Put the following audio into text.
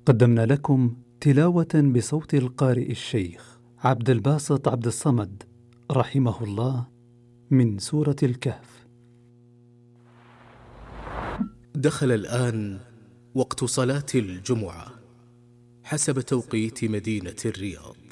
قدمنا لكم تلاوة بصوت القارئ الشيخ عبد الباسط عبد الصمد رحمه الله من سورة الكهف. دخل الآن وقت صلاة الجمعة حسب توقيت مدينة الرياض.